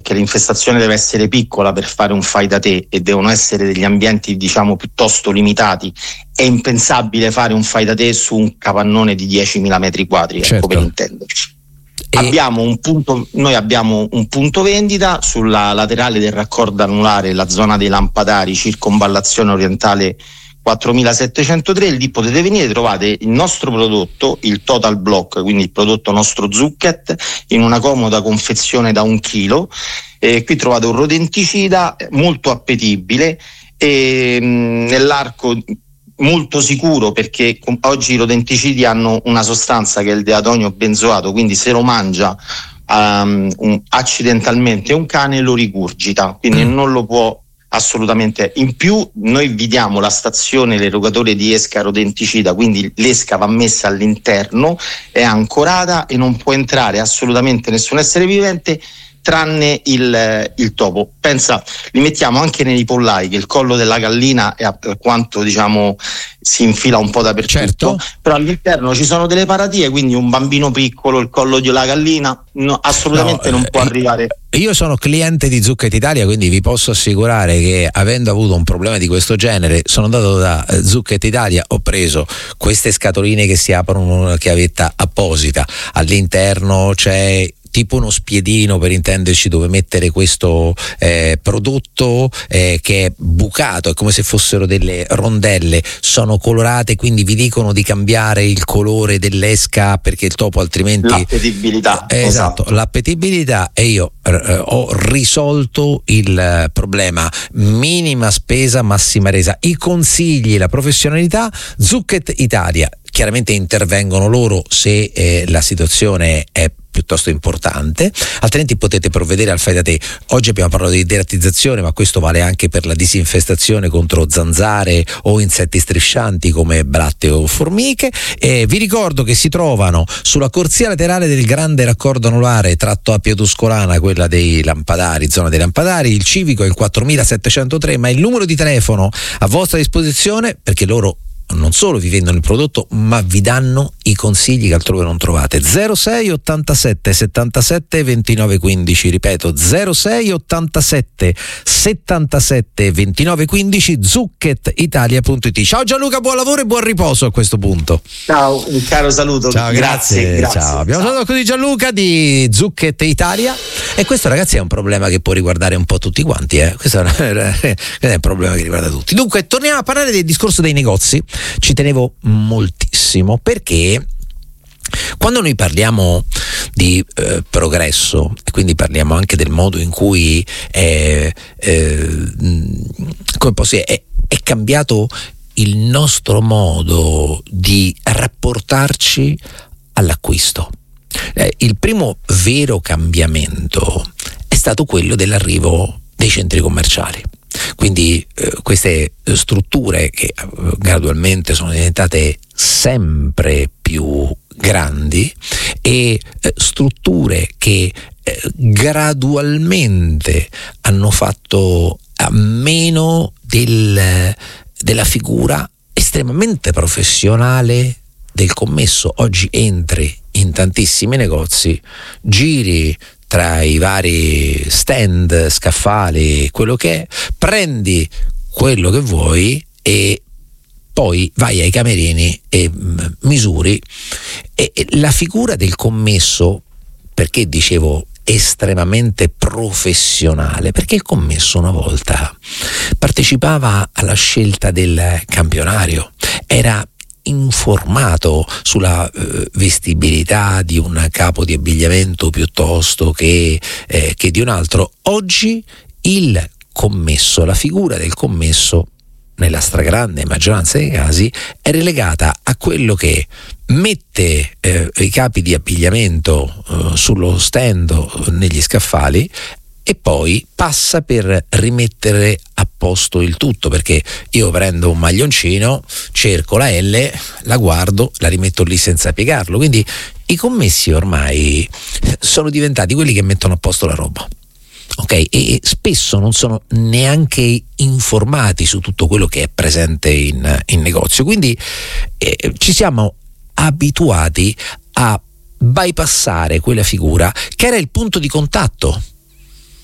che l'infestazione deve essere piccola per fare un fai da te e devono essere degli ambienti diciamo piuttosto limitati, è impensabile fare un fai da te su un capannone di 10.000 metri quadri, certo. ecco, per intenderci. Noi abbiamo un punto vendita sulla laterale del raccordo anulare, la zona dei lampadari, circonvallazione orientale 4703. Lì potete venire, trovate il nostro prodotto, il Total Block, quindi il prodotto nostro Zucchet, in una comoda confezione da 1 chilo. Qui trovate un rodenticida molto appetibile e nell'arco molto sicuro, perché oggi i rodenticidi hanno una sostanza che è il deatonio benzoato, quindi se lo mangia accidentalmente un cane lo rigurgita, quindi non lo può assolutamente. In più noi vi diamo la stazione, l'erogatore di esca rodenticida, quindi l'esca va messa all'interno, è ancorata e non può entrare assolutamente nessun essere vivente tranne il topo. Pensa, li mettiamo anche nei pollai, che il collo della gallina è alquanto diciamo si infila un po' dappertutto, certo. Però all'interno ci sono delle paratie, quindi un bambino piccolo, il collo della gallina assolutamente non può arrivare. Io sono cliente di Zucchet Italia, quindi vi posso assicurare che, avendo avuto un problema di questo genere, sono andato da Zucchet Italia, ho preso queste scatoline che si aprono, una chiavetta apposita, all'interno c'è tipo uno spiedino, per intenderci, dove mettere questo prodotto che è bucato, è come se fossero delle rondelle, sono colorate, quindi vi dicono di cambiare il colore dell'esca perché il topo altrimenti... L'appetibilità. Esatto, l'appetibilità, e io ho risolto il problema. Minima spesa, massima resa. I consigli, la professionalità, Zucchet Italia. Chiaramente intervengono loro se la situazione è piuttosto importante, altrimenti potete provvedere al fai da te. Oggi abbiamo parlato di derattizzazione, ma questo vale anche per la disinfestazione contro zanzare o insetti striscianti come blatte o formiche. Vi ricordo che si trovano sulla corsia laterale del grande raccordo anulare tratto Appia Tuscolana, quella dei lampadari, zona dei lampadari. Il civico è il 4703, ma il numero di telefono a vostra disposizione, perché loro non solo vi vendono il prodotto, ma vi danno i consigli che altrove non trovate. 06 87 77 29 15, ripeto 06 87 77 29 15, zucchetitalia.it. Ciao Gianluca, buon lavoro e buon riposo a questo punto. Ciao, un caro saluto. Ciao, grazie. Ciao. Abbiamo parlato così Gianluca di Zucchet Italia, e questo, ragazzi, è un problema che può riguardare un po' tutti quanti, questo è un problema che riguarda tutti. Dunque, torniamo a parlare del discorso dei negozi. Ci tenevo moltissimo, perché quando noi parliamo di progresso, e quindi parliamo anche del modo in cui è cambiato il nostro modo di rapportarci all'acquisto. Il primo vero cambiamento è stato quello dell'arrivo dei centri commerciali. Quindi queste strutture che gradualmente sono diventate sempre più grandi, e strutture che gradualmente hanno fatto a meno della figura estremamente professionale del commesso. Oggi entri in tantissimi negozi, giri tra i vari stand, scaffali, quello che è, prendi quello che vuoi e poi vai ai camerini e misuri. E la figura del commesso, perché dicevo estremamente professionale, perché il commesso una volta partecipava alla scelta del campionario, era informato sulla vestibilità di un capo di abbigliamento piuttosto che di un altro. Oggi il commesso, la figura del commesso, nella stragrande maggioranza dei casi, è relegata a quello che mette i capi di abbigliamento sullo stand o negli scaffali e poi passa per rimettere a posto il tutto, perché io prendo un maglioncino, cerco la L, la guardo, la rimetto lì senza piegarlo. Quindi i commessi ormai sono diventati quelli che mettono a posto la roba, ok? E spesso non sono neanche informati su tutto quello che è presente in negozio. Quindi ci siamo abituati a bypassare quella figura che era il punto di contatto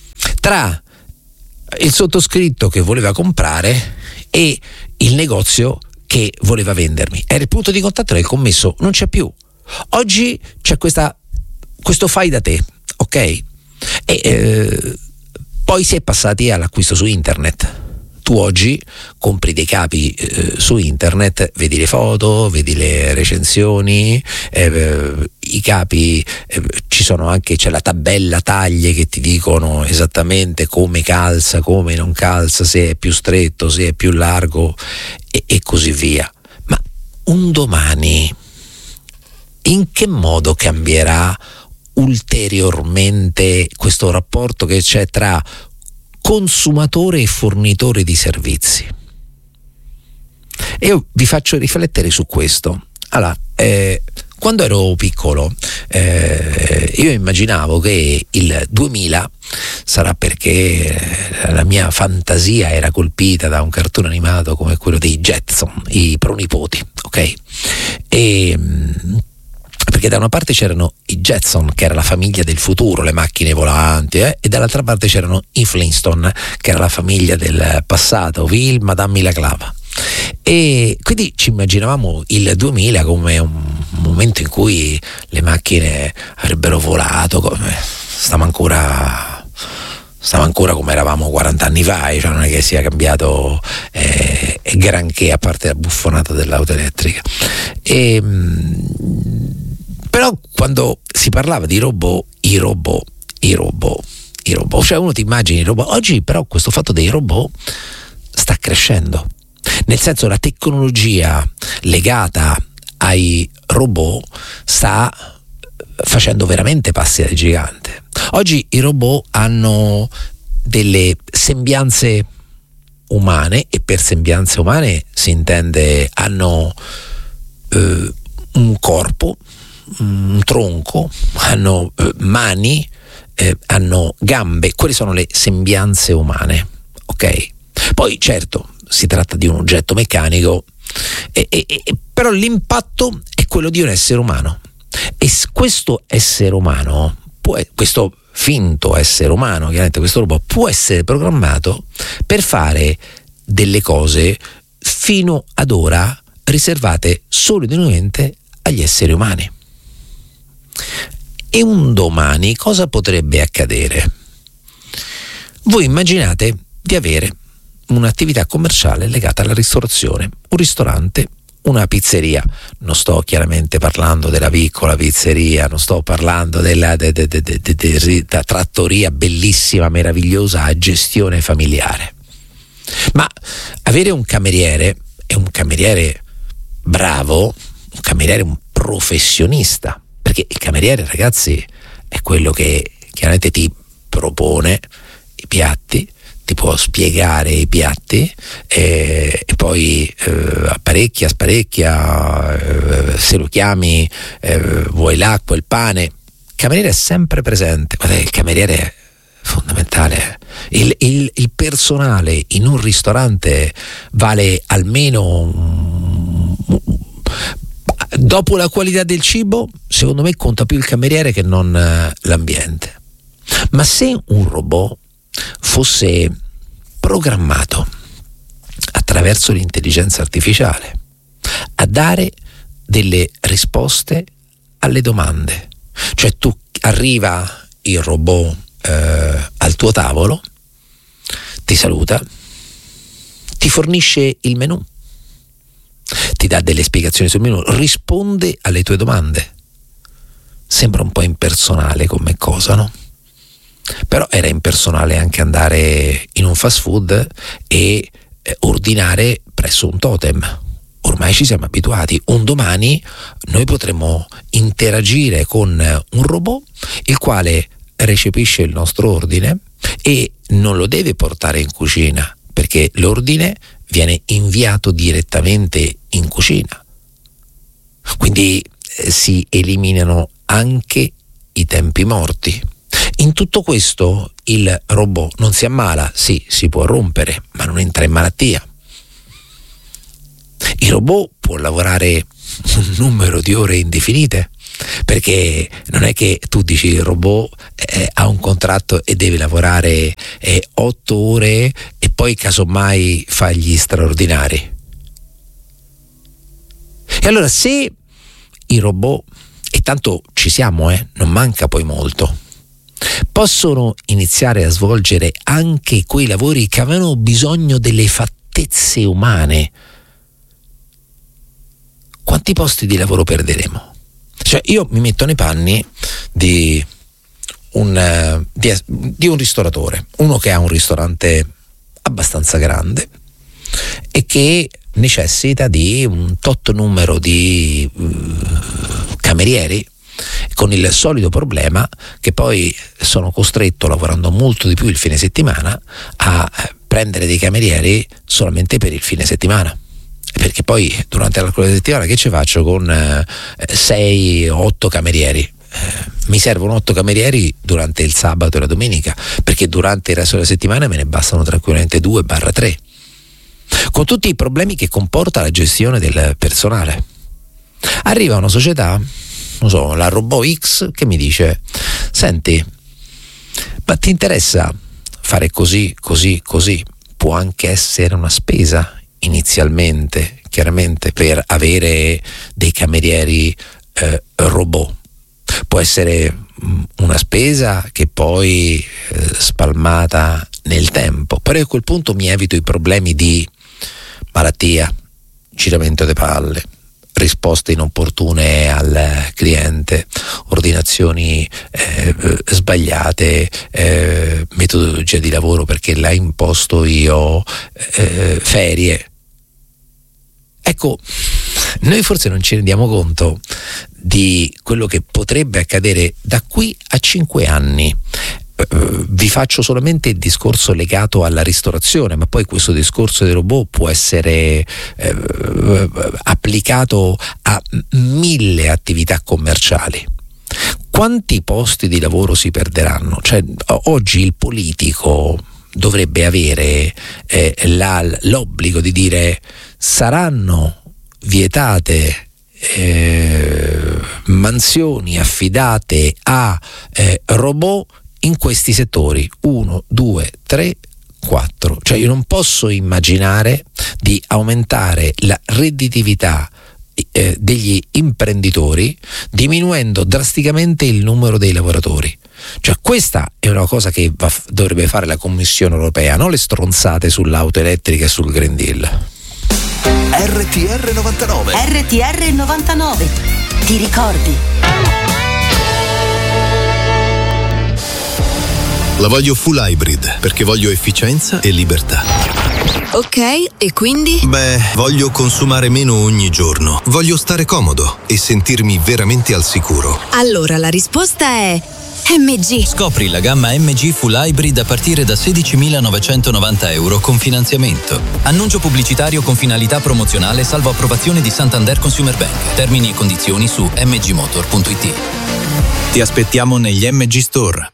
tra il sottoscritto che voleva comprare e il negozio che voleva vendermi. Era il punto di contatto del commesso, non c'è più. Oggi c'è questo fai da te, ok? E poi si è passati all'acquisto su internet. Tu oggi compri dei capi su internet, vedi le foto, vedi le recensioni, i capi, c'è la tabella taglie che ti dicono esattamente come calza, come non calza, se è più stretto, se è più largo e così via. Ma un domani in che modo cambierà ulteriormente questo rapporto che c'è tra consumatore e fornitore di servizi? E io vi faccio riflettere su questo. Allora, quando ero piccolo io immaginavo che il 2000, sarà perché la mia fantasia era colpita da un cartone animato come quello dei Jetson, i pronipoti, ok? Perché da una parte c'erano i Jetson, che era la famiglia del futuro, le macchine volanti, e dall'altra parte c'erano i Flintstone, che era la famiglia del passato, Vilma, dammi la clava. E quindi ci immaginavamo il 2000 come un momento in cui le macchine avrebbero volato, stiamo ancora come eravamo 40 anni fa, cioè non è che sia cambiato granché, a parte la buffonata dell'auto elettrica. Però quando si parlava di i robot, cioè uno ti immagini i robot. Oggi però questo fatto dei robot sta crescendo, nel senso la tecnologia legata ai robot sta facendo veramente passi da gigante. Oggi i robot hanno delle sembianze umane, e per sembianze umane si intende hanno un corpo, un tronco, hanno mani, hanno gambe. Quelle sono le sembianze umane, ok? Poi certo si tratta di un oggetto meccanico, però l'impatto è quello di un essere umano, e questo essere umano questo finto essere umano, chiaramente questo robot, può essere programmato per fare delle cose fino ad ora riservate solo ed unicamente agli esseri umani. E un domani cosa potrebbe accadere? Voi immaginate di avere un'attività commerciale legata alla ristorazione, un ristorante, una pizzeria. Non sto chiaramente parlando della piccola pizzeria, non sto parlando della trattoria bellissima, meravigliosa a gestione familiare, ma avere un cameriere è un cameriere bravo, un cameriere, un professionista, perché il cameriere, ragazzi, è quello che chiaramente ti propone i piatti, ti può spiegare i piatti e poi apparecchia, sparecchia, se lo chiami vuoi l'acqua, il pane. Il cameriere è sempre presente. Guardate, il cameriere è fondamentale. Il personale in un ristorante vale almeno, dopo la qualità del cibo, secondo me conta più il cameriere che non l'ambiente. Ma se un robot fosse programmato attraverso l'intelligenza artificiale a dare delle risposte alle domande, cioè tu arriva il robot al tuo tavolo, ti saluta, ti fornisce il menù, ti dà delle spiegazioni sul menù, risponde alle tue domande. Sembra un po' impersonale come cosa, no? Però era impersonale anche andare in un fast food e ordinare presso un totem. Ormai ci siamo abituati. Un domani noi potremo interagire con un robot il quale recepisce il nostro ordine e non lo deve portare in cucina, perché l'ordine viene inviato direttamente in cucina. Quindi si eliminano anche i tempi morti. In tutto questo il robot non si ammala, sì, si può rompere, ma non entra in malattia. Il robot può lavorare un numero di ore indefinite, perché non è che tu dici il robot ha un contratto e deve lavorare 8 ore e poi casomai fa gli straordinari. E allora se i robot, e tanto ci siamo, non manca poi molto, possono iniziare a svolgere anche quei lavori che avevano bisogno delle fattezze umane, quanti posti di lavoro perderemo? Cioè, io mi metto nei panni di un ristoratore, uno che ha un ristorante abbastanza grande e che necessita di un tot numero di camerieri, con il solito problema che poi sono costretto, lavorando molto di più il fine settimana, a prendere dei camerieri solamente per il fine settimana, perché poi durante la settimana che ci faccio con 6-8 camerieri? Mi servono 8 camerieri durante il sabato e la domenica, perché durante il resto della settimana me ne bastano tranquillamente 2-3, con tutti i problemi che comporta la gestione del personale. Arriva una società, non so, la Robot X, che mi dice: senti, ma ti interessa fare così? Può anche essere una spesa inizialmente, chiaramente, per avere dei camerieri robot. Può essere una spesa che poi spalmata nel tempo, però a quel punto mi evito i problemi di malattia, giramento delle palle, risposte inopportune al cliente, ordinazioni sbagliate, metodologia di lavoro perché l'ha imposto io, ferie. Ecco, noi forse non ci rendiamo conto di quello che potrebbe accadere da qui a 5 anni. Vi faccio solamente il discorso legato alla ristorazione, ma poi questo discorso dei robot può essere applicato a 1000 attività commerciali. Quanti posti di lavoro si perderanno? Cioè, oggi il politico dovrebbe avere l'obbligo di dire: saranno vietate mansioni affidate a robot in questi settori 1, 2, 3, 4. Cioè, io non posso immaginare di aumentare la redditività degli imprenditori diminuendo drasticamente il numero dei lavoratori. Cioè, questa è una cosa che dovrebbe fare la Commissione europea, non le stronzate sull'auto elettrica e sul Green Deal. RTR 99. RTR 99. Ti ricordi? La voglio full hybrid perché voglio efficienza e libertà. Ok, e quindi? Beh, voglio consumare meno ogni giorno. Voglio stare comodo e sentirmi veramente al sicuro. Allora la risposta è MG. Scopri la gamma MG Full Hybrid a partire da 16.990 euro con finanziamento. Annuncio pubblicitario con finalità promozionale salvo approvazione di Santander Consumer Bank. Termini e condizioni su mgmotor.it. Ti aspettiamo negli MG Store.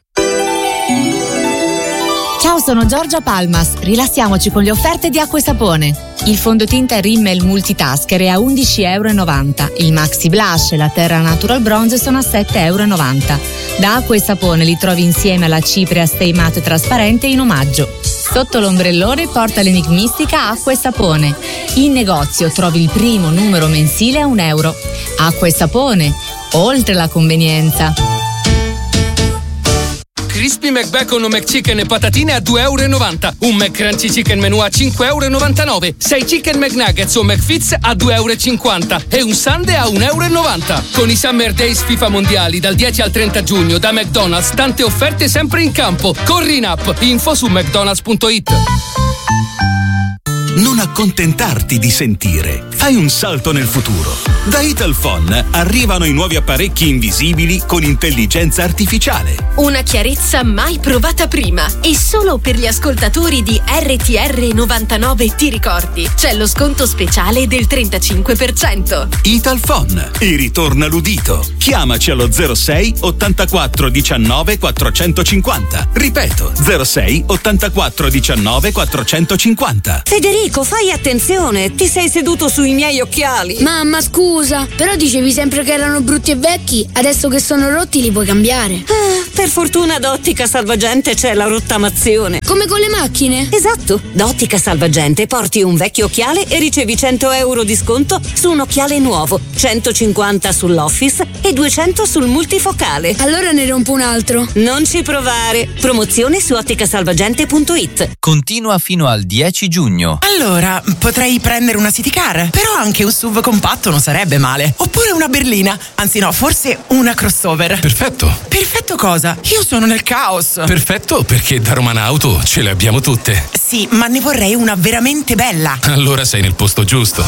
Ciao, sono Giorgia Palmas. Rilassiamoci con le offerte di Acqua e Sapone. Il fondotinta Rimmel Multitasker è a €11,90. Il Maxi Blush e la Terra Natural Bronze sono a €7,90. Da Acqua e Sapone li trovi insieme alla cipria Stay Matte trasparente in omaggio. Sotto l'ombrellone porta l'enigmistica Acqua e Sapone. In negozio trovi il primo numero mensile a €1. Acqua e Sapone, oltre la convenienza. Crispy McBacon o McChicken e patatine a €2,90. Un McCrunchy Chicken Menù a €5,99. 6 Chicken McNuggets o McFits a €2,50. E un sundae a €1,90. Con i Summer Days FIFA Mondiali dal 10 al 30 giugno da McDonald's, tante offerte sempre in campo. Corri in app, info su mcdonalds.it. Non accontentarti di sentire. Fai un salto nel futuro. Da Italphone arrivano i nuovi apparecchi invisibili con intelligenza artificiale. Una chiarezza mai provata prima. E solo per gli ascoltatori di RTR 99 ti ricordi. C'è lo sconto speciale del 35%. Italphone. E ritorna l'udito. Chiamaci allo 06 84 19 450. Ripeto, 06 84 19 450. Federico, fai attenzione, ti sei seduto sui miei occhiali. Mamma, scusa. scusa, però dicevi sempre che erano brutti e vecchi, adesso che sono rotti li puoi cambiare. Per fortuna da Ottica Salvagente c'è la rottamazione. Come con le macchine? Esatto, da Ottica Salvagente porti un vecchio occhiale e ricevi 100 euro di sconto su un occhiale nuovo, 150 sull'Office e 200 sul multifocale. Allora ne rompo un altro. Non ci provare. Promozione su otticasalvagente.it. Continua fino al 10 giugno. Allora, potrei prendere una city car, però anche un SUV compatto non sarebbe male. Oppure una berlina, anzi no, forse una crossover. Perfetto. Perfetto cosa? Io sono nel caos. Perfetto, perché da Romana Auto ce le abbiamo tutte. Sì, ma ne vorrei una veramente bella. Allora sei nel posto giusto.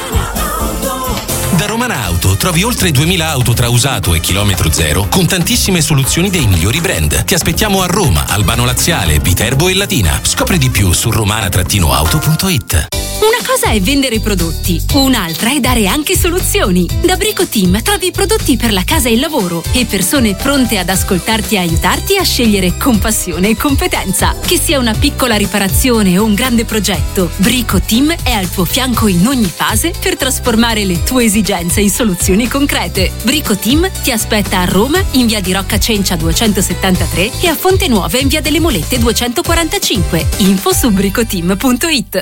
Da Romana Auto trovi oltre 2000 auto tra usato e chilometro zero con tantissime soluzioni dei migliori brand. Ti aspettiamo a Roma, Albano Laziale, Viterbo e Latina. Scopri di più su romana-auto.it. Una cosa è vendere prodotti, un'altra è dare anche soluzioni. Da Brico Team trovi prodotti per la casa e il lavoro e persone pronte ad ascoltarti e aiutarti a scegliere con passione e competenza. Che sia una piccola riparazione o un grande progetto, Brico Team è al tuo fianco in ogni fase per trasformare le tue esigenze in soluzioni concrete. Brico Team ti aspetta a Roma in via di Rocca Cencia 273 e a Fonte Nuova in via delle Molette 245. Info su bricoteam.it.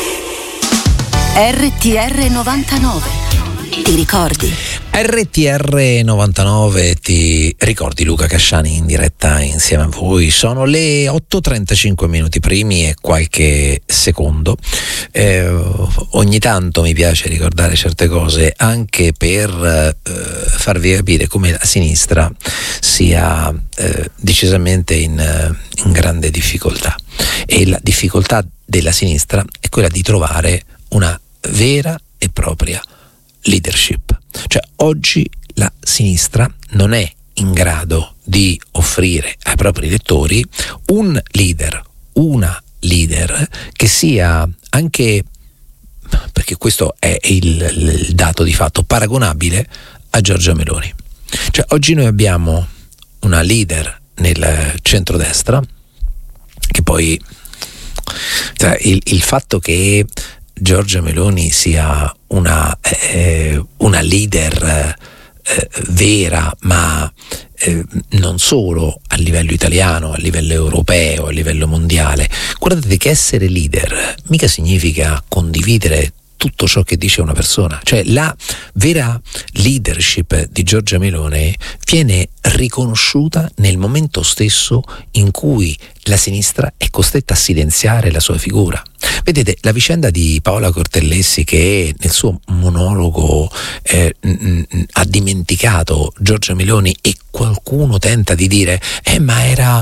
RTR 99. Ti ricordi? RTR 99 ti ricordi, Luca Casciani in diretta insieme a voi. Sono le 8:35 minuti primi e qualche secondo. Ogni tanto mi piace ricordare certe cose anche per farvi capire come la sinistra sia decisamente in grande difficoltà, e la difficoltà della sinistra è quella di trovare una vera e propria leadership. Cioè oggi la sinistra non è in grado di offrire ai propri elettori un leader, una leader che sia anche, perché questo è il dato di fatto, paragonabile a Giorgia Meloni. Cioè oggi noi abbiamo una leader nel centrodestra che poi, cioè, il fatto che Giorgia Meloni sia una leader vera, ma non solo a livello italiano, a livello europeo, a livello mondiale. Guardate che essere leader mica significa condividere tutto ciò che dice una persona. Cioè la vera leadership di Giorgia Meloni viene riconosciuta nel momento stesso in cui la sinistra è costretta a silenziare la sua figura. Vedete, la vicenda di Paola Cortellesi, che nel suo monologo ha dimenticato Giorgia Meloni, e qualcuno tenta di dire ma era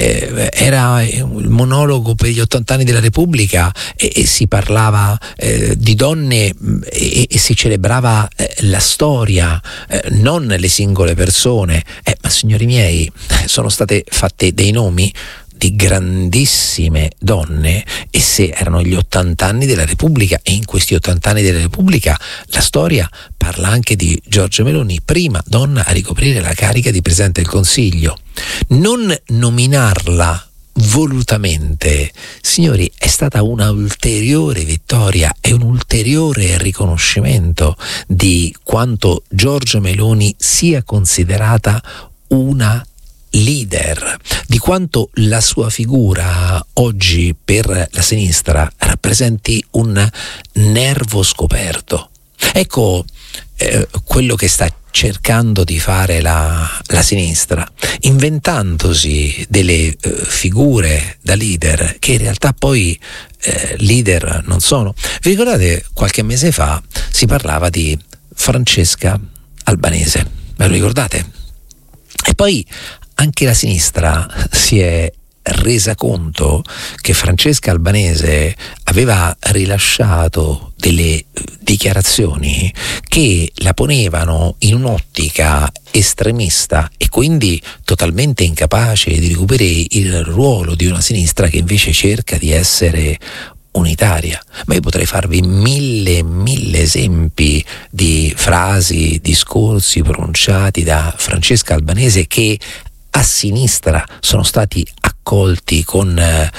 il monologo per gli 80 anni della Repubblica e si parlava di donne e si celebrava la storia, non le singole persone. Ma signori miei, sono state fatte dei nomi di grandissime donne, e se erano gli 80 anni della Repubblica, e in questi 80 anni della Repubblica la storia parla anche di Giorgia Meloni, prima donna a ricoprire la carica di Presidente del Consiglio. Non nominarla volutamente, signori, è stata una ulteriore vittoria e un ulteriore riconoscimento di quanto Giorgia Meloni sia considerata una leader, di quanto la sua figura oggi per la sinistra rappresenti un nervo scoperto. Ecco quello che sta cercando di fare la sinistra, inventandosi delle figure da leader che in realtà poi leader non sono. Vi ricordate, qualche mese fa si parlava di Francesca Albanese, ve lo ricordate? E poi anche la sinistra si è resa conto che Francesca Albanese aveva rilasciato delle dichiarazioni che la ponevano in un'ottica estremista e quindi totalmente incapace di ricoprire il ruolo di una sinistra che invece cerca di essere unitaria. Ma io potrei farvi mille esempi di frasi, discorsi pronunciati da Francesca Albanese che a sinistra sono stati accolti accolti con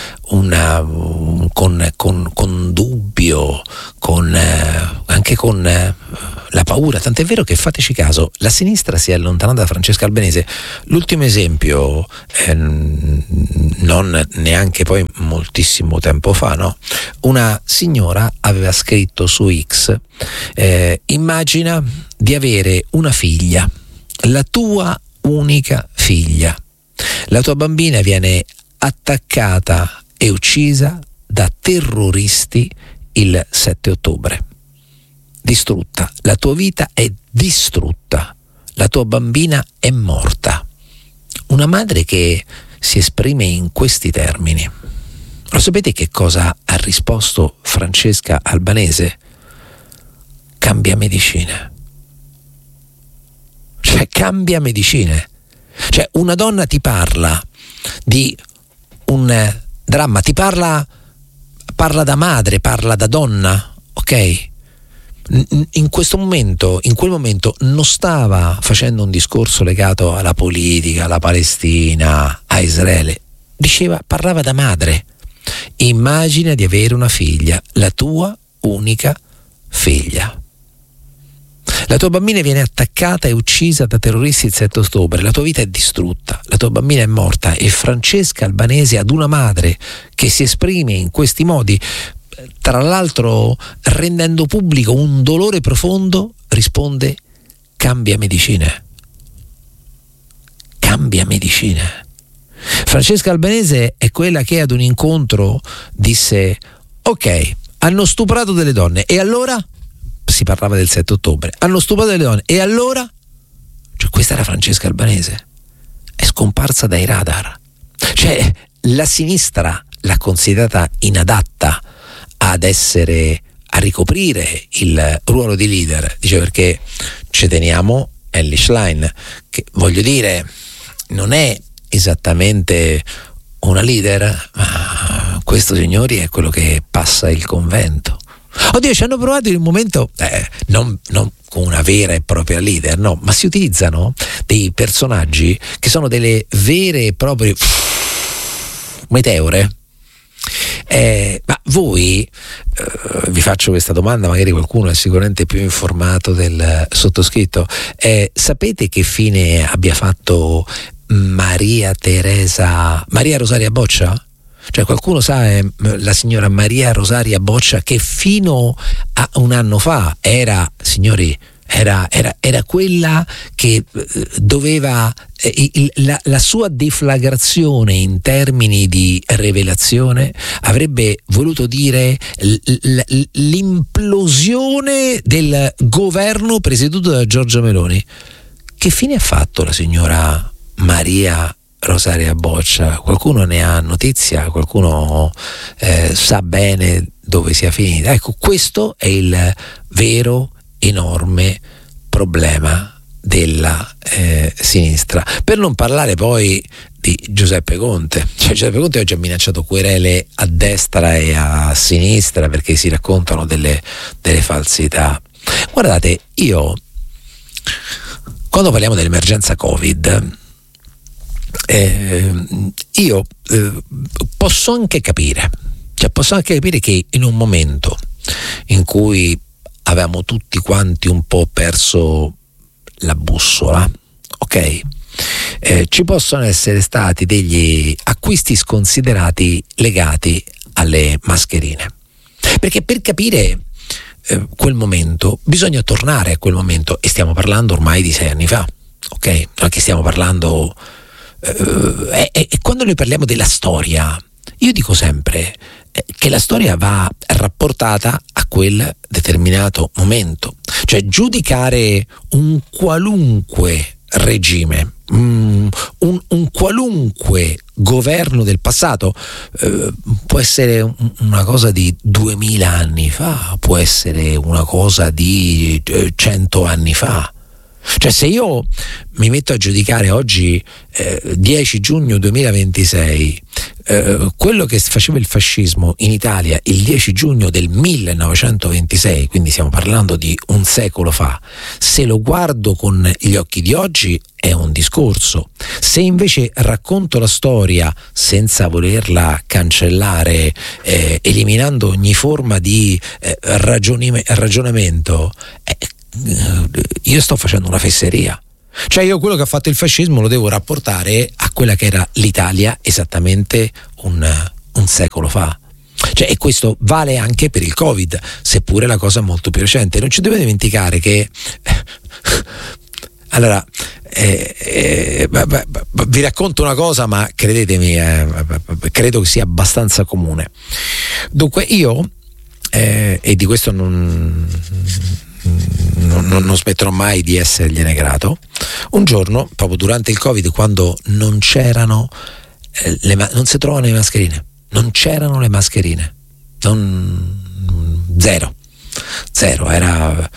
dubbio, anche con la paura, tant'è vero che, fateci caso, la sinistra si è allontanata da Francesca Albanese. L'ultimo esempio, non neanche poi moltissimo tempo fa, no? Una signora aveva scritto su X: immagina di avere una figlia, la tua unica figlia. La tua bambina viene attaccata e uccisa da terroristi il 7 ottobre. Distrutta. La tua vita è distrutta. La tua bambina è morta. Una madre che si esprime in questi termini. Lo sapete che cosa ha risposto Francesca Albanese? Cambia medicine. Cioè, cambia medicine. Cioè, una donna ti parla di un dramma, ti parla da madre, parla da donna, ok? In questo momento, in quel momento, non stava facendo un discorso legato alla politica, alla Palestina, a Israele. Parlava da madre. Immagina di avere una figlia, la tua unica figlia. La tua bambina viene attaccata e uccisa da terroristi il 7 ottobre, la tua vita è distrutta, la tua bambina è morta. E Francesca Albanese, ad una madre che si esprime in questi modi, tra l'altro rendendo pubblico un dolore profondo, risponde: cambia medicine. Cambia medicine. Francesca Albanese è quella che ad un incontro disse: ok, hanno stuprato delle donne, e allora? Si parlava del 7 ottobre, hanno stuprato delle donne, e allora? Cioè, questa era Francesca Albanese, è scomparsa dai radar. Cioè, la sinistra l'ha considerata inadatta a ricoprire il ruolo di leader. Dice, perché ci teniamo Elly Schlein, che, voglio dire, non è esattamente una leader, ma questo, signori, è quello che passa il convento. Oddio, ci hanno provato in un momento, non con una vera e propria leader, no, ma si utilizzano dei personaggi che sono delle vere e proprie meteore. Ma voi, vi faccio questa domanda, magari qualcuno è sicuramente più informato del sottoscritto, sapete che fine abbia fatto Maria Rosaria Boccia? Cioè, qualcuno sa, la signora Maria Rosaria Boccia, che fino a un anno fa era, signori, era quella che doveva, la sua deflagrazione in termini di rivelazione avrebbe voluto dire l'implosione del governo presieduto da Giorgia Meloni. Che fine ha fatto la signora Maria Rosaria Boccia? Qualcuno ne ha notizia? Qualcuno sa bene dove sia finita? Ecco, questo è il vero enorme problema della sinistra. Per non parlare poi di Giuseppe Conte. Cioè, Giuseppe Conte oggi ha minacciato querele a destra e a sinistra perché si raccontano delle falsità. Guardate, quando parliamo dell'emergenza Covid, io posso anche capire che in un momento in cui avevamo tutti quanti un po' perso la bussola, ok? Ci possono essere stati degli acquisti sconsiderati legati alle mascherine, perché per capire quel momento bisogna tornare a quel momento, e stiamo parlando ormai di 6 anni fa, ok? Non è che stiamo parlando e quando noi parliamo della storia, io dico sempre che la storia va rapportata a quel determinato momento. Cioè, giudicare un qualunque regime, un qualunque governo del passato, può essere una cosa di 2000 anni fa, può essere una cosa di 100 anni fa. Cioè, se io mi metto a giudicare oggi 10 giugno 2026 quello che faceva il fascismo in Italia il 10 giugno del 1926, quindi stiamo parlando di un secolo fa, se lo guardo con gli occhi di oggi è un discorso. Se invece racconto la storia senza volerla cancellare, eliminando ogni forma di ragionamento, io sto facendo una fesseria. Cioè, io quello che ha fatto il fascismo lo devo rapportare a quella che era l'Italia esattamente un secolo fa. Cioè, e questo vale anche per il Covid, seppure la cosa è molto più recente. Non ci dovete dimenticare che allora vi racconto una cosa, ma credetemi, credo che sia abbastanza comune. Dunque, io e di questo non smetterò mai di essergliene grato. Un giorno, proprio durante il Covid, quando non c'erano non si trovano le mascherine, non c'erano le mascherine, zero, era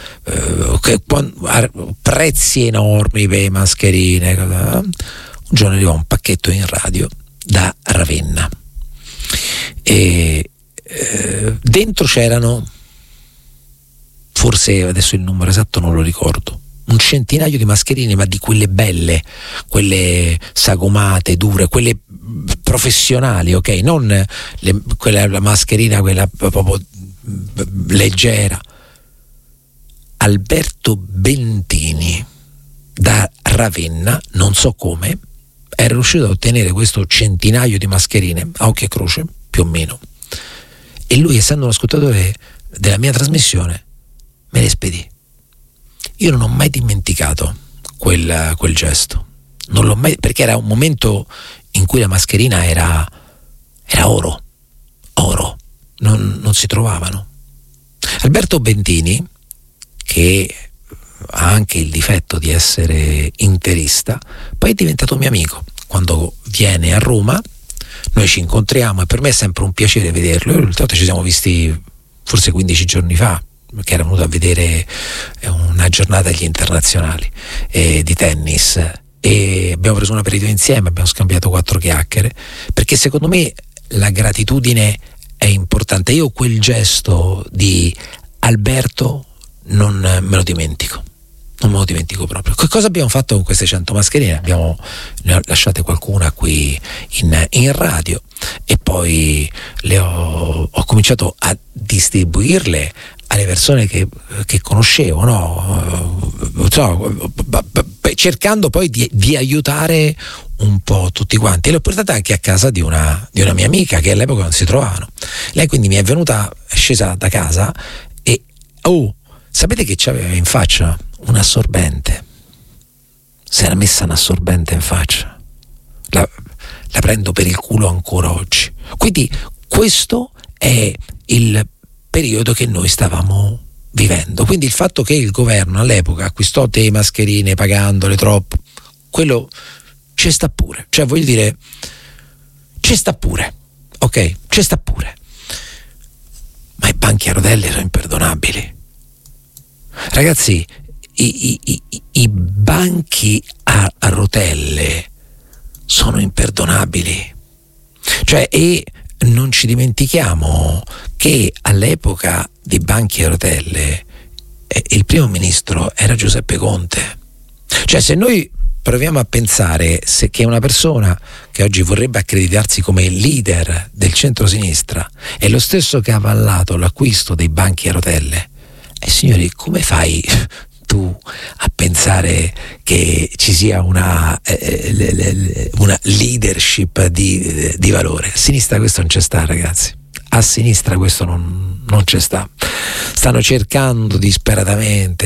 prezzi enormi per le mascherine. Un giorno arrivò un pacchetto in radio da Ravenna e dentro c'erano, forse adesso il numero esatto non lo ricordo, un centinaio di mascherine, ma di quelle belle, quelle sagomate, dure, quelle professionali, ok? Non la mascherina, quella proprio leggera. Alberto Bentini da Ravenna, non so come, era riuscito a ottenere questo centinaio di mascherine a occhio e croce, più o meno, e lui, essendo un ascoltatore della mia trasmissione, me le spedì. Io non ho mai dimenticato quel gesto, non l'ho mai, perché era un momento in cui la mascherina era oro, non si trovavano. Alberto Bentini, che ha anche il difetto di essere interista, poi è diventato mio amico. Quando viene a Roma noi ci incontriamo e per me è sempre un piacere vederlo. L'ultima volta ci siamo visti forse 15 giorni fa, che era venuto a vedere una giornata agli internazionali di tennis, e abbiamo preso un aperitivo insieme, abbiamo scambiato 4 chiacchiere, perché secondo me la gratitudine è importante. Io quel gesto di Alberto non me lo dimentico proprio. Che cosa abbiamo fatto con queste 100 mascherine? Ne ho lasciate qualcuna qui in radio e poi ho cominciato a distribuirle alle persone che conoscevo, no? Cercando poi di aiutare un po' tutti quanti, e le ho portate anche a casa di una mia amica che all'epoca non si trovavano. Lei quindi mi è scesa da casa e sapete che c'aveva in faccia? Un assorbente. Si era messa un assorbente in faccia. La prendo per il culo ancora oggi. Quindi questo è il periodo che noi stavamo vivendo. Quindi il fatto che il governo all'epoca acquistò delle mascherine pagandole troppo, quello ci sta pure. Cioè, voglio dire, ci sta pure. Ok? Ci sta pure. Ma i banchi a rotelle sono imperdonabili. Ragazzi, i banchi a rotelle sono imperdonabili. Cioè, e non ci dimentichiamo che all'epoca dei banchi a rotelle il primo ministro era Giuseppe Conte. Cioè, se noi proviamo a pensare che una persona che oggi vorrebbe accreditarsi come leader del centro-sinistra è lo stesso che ha avallato l'acquisto dei banchi a rotelle, signori, come fai tu a pensare che ci sia una leadership di valore? A sinistra questo non c'è sta, ragazzi. A sinistra questo non c'è sta. Stanno cercando disperatamente,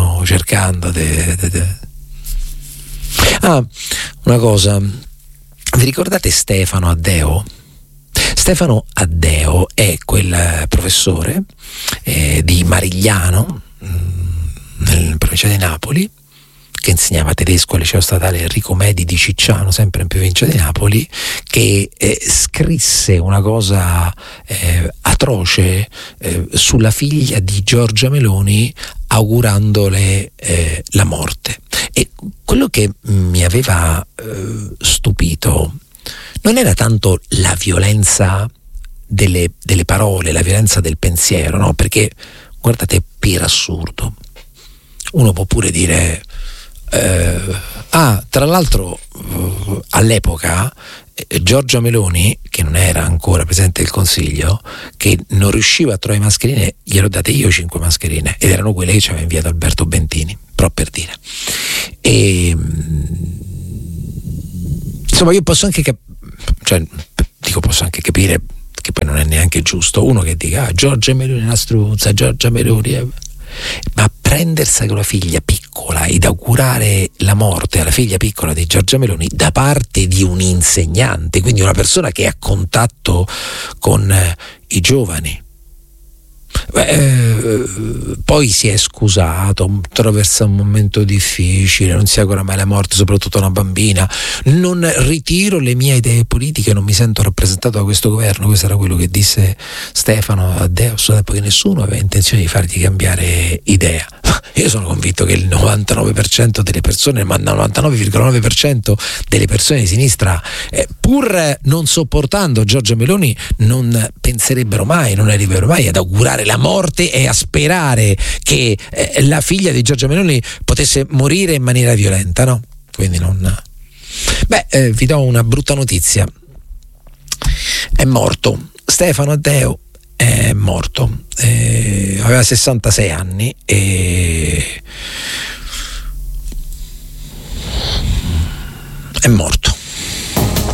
una cosa, vi ricordate Stefano Addeo? Stefano Addeo è quel professore di Marigliano, nella provincia di Napoli, che insegnava tedesco al liceo statale Enrico Medi di Cicciano, sempre in provincia di Napoli, che scrisse una cosa atroce sulla figlia di Giorgia Meloni augurandole la morte. E quello che mi aveva stupito non era tanto la violenza delle parole, la violenza del pensiero, no? Perché guardate, per assurdo uno può pure dire tra l'altro all'epoca Giorgia Meloni, che non era ancora Presidente del Consiglio, che non riusciva a trovare mascherine, glielo date io 5 mascherine, ed erano quelle che ci aveva inviato Alberto Bentini, però per dire. E insomma, io posso anche posso anche capire che poi non è neanche giusto uno che dica Giorgia Meloni è una struzza, Giorgia Meloni ma prendersi con la figlia piccola ed augurare la morte alla figlia piccola di Giorgia Meloni da parte di un insegnante, quindi una persona che è a contatto con i giovani. Poi si è scusato, attraversa un momento difficile, non si augura mai la morte, soprattutto a una bambina, non ritiro le mie idee politiche, non mi sento rappresentato da questo governo. Questo era quello che disse Stefano a Deus, dopo che nessuno aveva intenzione di fargli cambiare idea. Io sono convinto che il 99% delle persone, ma il 99,9% delle persone di sinistra, pur non sopportando Giorgia Meloni, non penserebbero mai, non arriverebbero mai ad augurare la morte e a sperare che la figlia di Giorgia Meloni potesse morire in maniera violenta, no? Quindi non. Vi do una brutta notizia. È morto Stefano Addeo, è morto, aveva 66 anni e è morto.